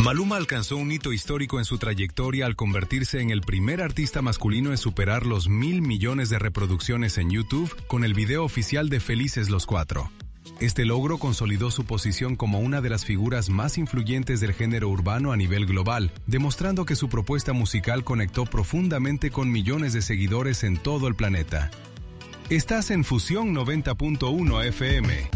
Maluma alcanzó un hito histórico en su trayectoria al convertirse en el primer artista masculino en superar los 1.000 millones de reproducciones en YouTube con el video oficial de Felices los Cuatro. Este logro consolidó su posición como una de las figuras más influyentes del género urbano a nivel global, demostrando que su propuesta musical conectó profundamente con millones de seguidores en todo el planeta. Estás en Fusión 90.1 FM.